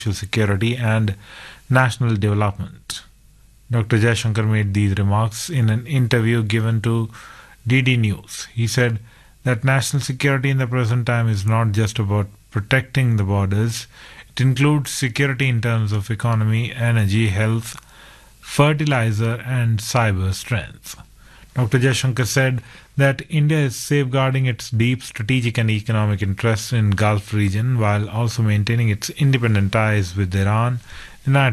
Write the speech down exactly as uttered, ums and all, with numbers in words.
security and national development. Doctor Jaishankar made these remarks in an interview given to D D News. He said that national security in the present time is not just about protecting the borders, it includes security in terms of economy, energy, health, fertilizer, and cyber strength. Doctor Jaishankar said that India is safeguarding its deep strategic and economic interests in Gulf region while also maintaining its independent ties with Iran, United